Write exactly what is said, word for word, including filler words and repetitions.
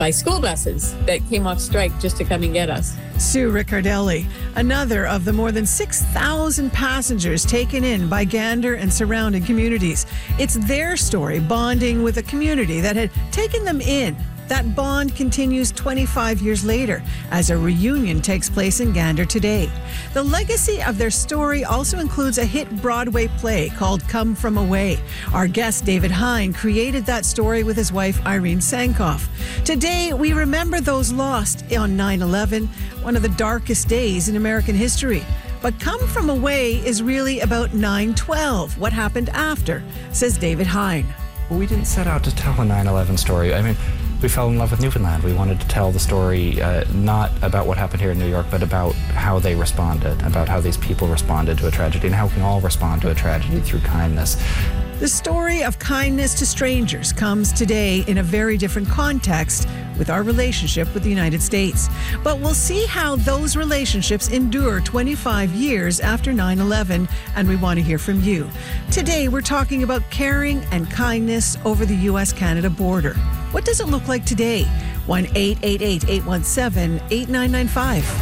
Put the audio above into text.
by school buses that came off strike just to come and get us. Sue Riccardelli, another of the more than six thousand passengers taken in by Gander and surrounding communities. It's their story, bonding with a community that had taken them in. That bond continues twenty-five years later as a reunion takes place in Gander today. The legacy of their story also includes a hit Broadway play called Come From Away. Our guest, David Hein, created that story with his wife, Irene Sankoff. Today, we remember those lost on nine eleven, one of the darkest days in American history. But Come From Away is really about nine twelve, what happened after, says David Hein. Well, we didn't set out to tell a nine eleven story. I mean, we fell in love with Newfoundland. We wanted to tell the story uh, not about what happened here in New York, but about how they responded, about how these people responded to a tragedy, and how we can all respond to a tragedy through kindness. The story of kindness to strangers comes today in a very different context with our relationship with the United States. But we'll see how those relationships endure twenty-five years after nine eleven, and we want to hear from you. Today, we're talking about caring and kindness over the U S Canada border. What does it look like today? one eight eight eight, eight one seven, eight nine nine five.